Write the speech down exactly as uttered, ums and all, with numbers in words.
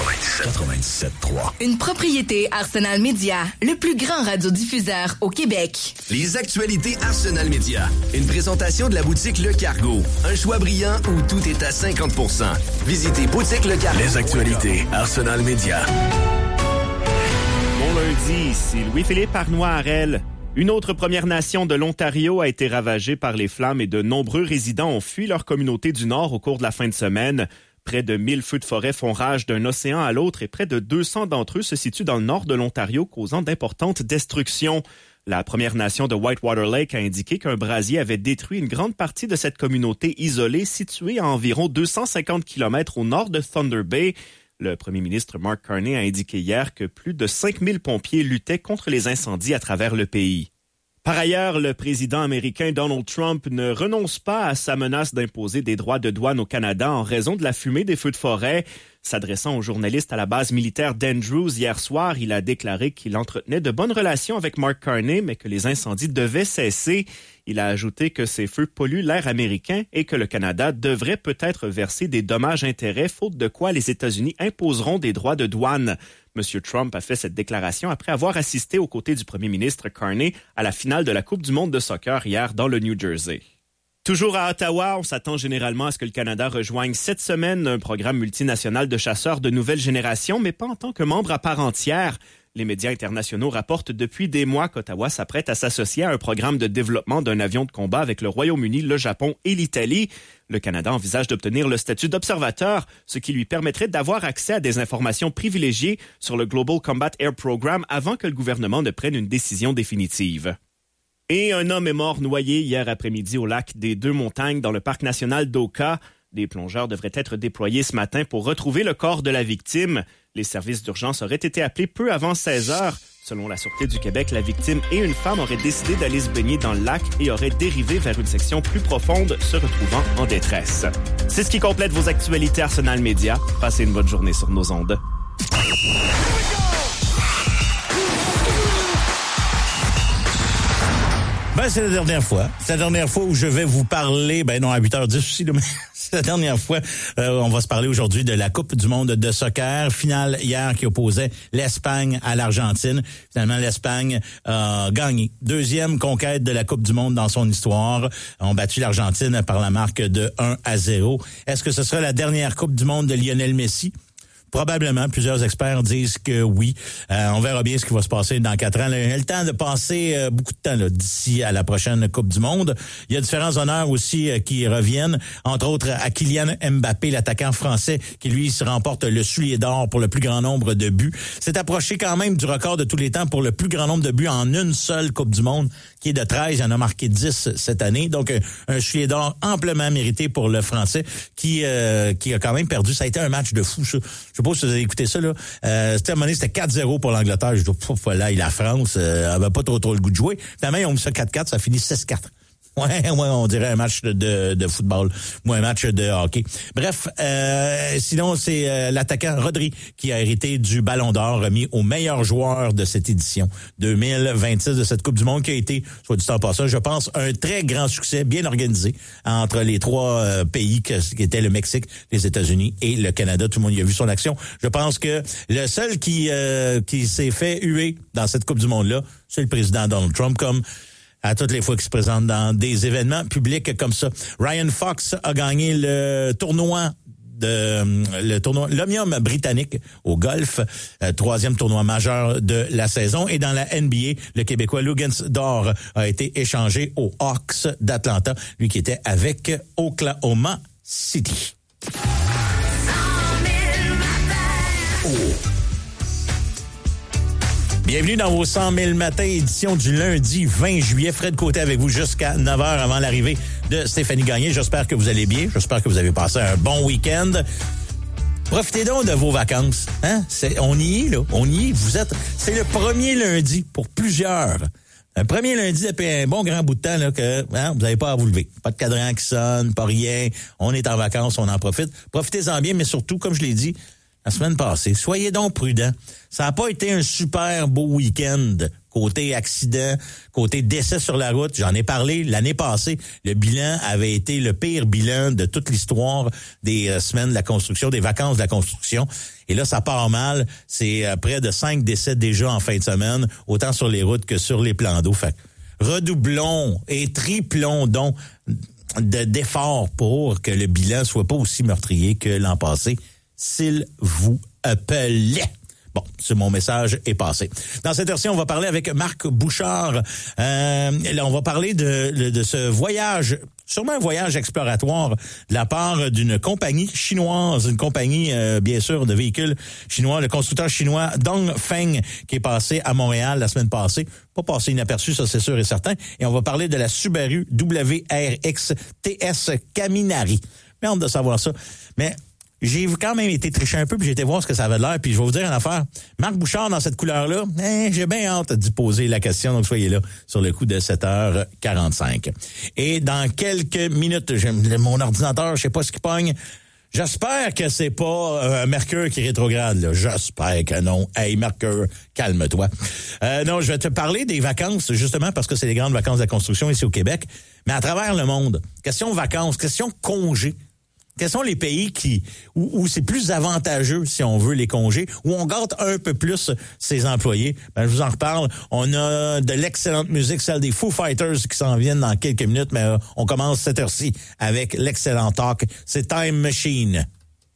quatre-vingt-dix-sept trois. Une propriété Arsenal Media, le plus grand radiodiffuseur au Québec. Les actualités Arsenal Media. Une présentation de la boutique Le Cargo. Un choix brillant où tout est à cinquante pour cent. Visitez Boutique Le Cargo. Les actualités Arsenal Media. Bon lundi, ici Louis-Philippe Arnois-Harel. Une autre Première Nation de l'Ontario a été ravagée par les flammes et de nombreux résidents ont fui leur communauté du Nord au cours de la fin de semaine. Près de mille feux de forêt font rage d'un océan à l'autre et près de deux cents d'entre eux se situent dans le nord de l'Ontario, causant d'importantes destructions. La Première Nation de Whitewater Lake a indiqué qu'un brasier avait détruit une grande partie de cette communauté isolée située à environ deux cent cinquante kilomètres au nord de Thunder Bay. Le premier ministre Mark Carney a indiqué hier que plus de cinq mille pompiers luttaient contre les incendies à travers le pays. Par ailleurs, le président américain Donald Trump ne renonce pas à sa menace d'imposer des droits de douane au Canada en raison de la fumée des feux de forêt. S'adressant aux journalistes à la base militaire d'Andrews hier soir, il a déclaré qu'il entretenait de bonnes relations avec Mark Carney, mais que les incendies devaient cesser. Il a ajouté que ces feux polluent l'air américain et que le Canada devrait peut-être verser des dommages-intérêts, faute de quoi les États-Unis imposeront des droits de douane. M. Trump a fait cette déclaration après avoir assisté aux côtés du premier ministre Carney à la finale de la Coupe du monde de soccer hier dans le New Jersey. Toujours à Ottawa, on s'attend généralement à ce que le Canada rejoigne cette semaine un programme multinational de chasseurs de nouvelle génération, mais pas en tant que membre à part entière. Les médias internationaux rapportent depuis des mois qu'Ottawa s'apprête à s'associer à un programme de développement d'un avion de combat avec le Royaume-Uni, le Japon et l'Italie. Le Canada envisage d'obtenir le statut d'observateur, ce qui lui permettrait d'avoir accès à des informations privilégiées sur le Global Combat Air Program avant que le gouvernement ne prenne une décision définitive. Et un homme est mort noyé hier après-midi au lac des Deux-Montagnes dans le parc national d'Oka. Des plongeurs devraient être déployés ce matin pour retrouver le corps de la victime. Les services d'urgence auraient été appelés peu avant seize heures. Selon la Sûreté du Québec, la victime et une femme auraient décidé d'aller se baigner dans le lac et auraient dérivé vers une section plus profonde, se retrouvant en détresse. C'est ce qui complète vos actualités Arsenal Media. Passez une bonne journée sur nos ondes. Ben, c'est la dernière fois. C'est la dernière fois où je vais vous parler, ben non, à huit heures dix aussi, mais c'est la dernière fois. Euh, on va se parler aujourd'hui de la Coupe du monde de soccer. Finale hier qui opposait l'Espagne à l'Argentine. Finalement, l'Espagne a gagné. Deuxième conquête de la Coupe du monde dans son histoire. On a battu l'Argentine par la marque de un à zéro. Est-ce que ce sera la dernière Coupe du monde de Lionel Messi? Probablement, plusieurs experts disent que oui. Euh, on verra bien ce qui va se passer dans quatre ans. Là, il y a le temps de passer euh, beaucoup de temps là, d'ici à la prochaine Coupe du monde. Il y a différents honneurs aussi euh, qui reviennent, entre autres à Kylian Mbappé, l'attaquant français, qui lui se remporte le soulier d'or pour le plus grand nombre de buts. C'est approché quand même du record de tous les temps pour le plus grand nombre de buts en une seule Coupe du monde, qui est de treize. Il en a marqué dix cette année. Donc, un, un soulier d'or amplement mérité pour le Français qui euh, qui a quand même perdu. Ça a été un match de fou, ça. Je sais pas si vous avez écouté ça, là. Euh, c'était à un moment donné, c'était quatre zéro pour l'Angleterre. Je dis, pouf, là, et la France euh, avait pas trop trop le goût de jouer. Finalement, ils ont mis ça quatre quatre, ça finit six quatre. Ouais, ouais, on dirait un match de, de, de football, ou un match de hockey. Bref, euh, sinon, c'est euh, l'attaquant Rodri qui a hérité du Ballon d'Or remis au meilleur joueur de cette édition deux mille vingt-six de cette Coupe du monde qui a été, soit du temps passant, je pense, un très grand succès, bien organisé entre les trois euh, pays que, qui étaient le Mexique, les États-Unis et le Canada. Tout le monde y a vu son action. Je pense que le seul qui, euh, qui s'est fait huer dans cette Coupe du monde-là, c'est le président Donald Trump, comme à toutes les fois qu'il se présente dans des événements publics comme ça. Ryan Fox a gagné le tournoi de le tournoi l'Omnium britannique au golf, euh, troisième tournoi majeur de la saison. Et dans la N B A, le Québécois Luguentz-Dor a été échangé aux Hawks d'Atlanta, lui qui était avec Oklahoma City. Oh. Bienvenue dans vos cent mille matins, édition du lundi vingt juillet. Fred Côté avec vous jusqu'à neuf heures avant l'arrivée de Stéphanie Gagné. J'espère que vous allez bien. J'espère que vous avez passé un bon week-end. Profitez donc de vos vacances. Hein? C'est, on y est, là. On y est. Vous êtes, c'est le premier lundi pour plusieurs. Un premier lundi depuis un bon grand bout de temps là, que hein, vous n'avez pas à vous lever. Pas de cadran qui sonne, pas rien. On est en vacances, on en profite. Profitez-en bien, mais surtout, comme je l'ai dit la semaine passée, soyez donc prudents. Ça n'a pas été un super beau week-end Côté accident, côté décès sur la route, j'en ai parlé l'année passée. Le bilan avait été le pire bilan de toute l'histoire des euh, semaines de la construction, des vacances de la construction. Et là, ça part mal. C'est euh, près de cinq décès déjà en fin de semaine, autant sur les routes que sur les plans d'eau. Fait redoublons et triplons donc de, d'efforts pour que le bilan soit pas aussi meurtrier que l'an passé, s'il vous plaît. Bon, ce mon message est passé. Dans cette heure-ci, on va parler avec Marc Bouchard. Euh, là, on va parler de, de, de ce voyage, sûrement un voyage exploratoire de la part d'une compagnie chinoise, une compagnie, euh, bien sûr, de véhicules chinois, le constructeur chinois Dongfeng, qui est passé à Montréal la semaine passée. Pas passé inaperçu, ça c'est sûr et certain. Et on va parler de la Subaru W R X T S Kaminari. Mais hâte de savoir ça. Mais j'ai quand même été tricher un peu, puis j'ai été voir ce que ça avait l'air, puis je vais vous dire une affaire. Marc Bouchard, dans cette couleur-là, eh, j'ai bien hâte d'y poser la question, donc soyez là sur le coup de sept heures quarante-cinq. Et dans quelques minutes, j'ai mon ordinateur, je sais pas ce qui pogne. J'espère que c'est pas euh, Mercure qui rétrograde, là. J'espère que non. Hey, Mercure, calme-toi. Euh, non, je vais te parler des vacances, justement, parce que c'est les grandes vacances de la construction ici au Québec, mais à travers le monde. Question vacances, question congés. Quels sont les pays qui où, où c'est plus avantageux, si on veut, les congés, où on gâte un peu plus ses employés? Ben, je vous en reparle. On a de l'excellente musique, celle des Foo Fighters qui s'en viennent dans quelques minutes, mais euh, on commence cette heure-ci avec l'excellent talk. C'est Time Machine.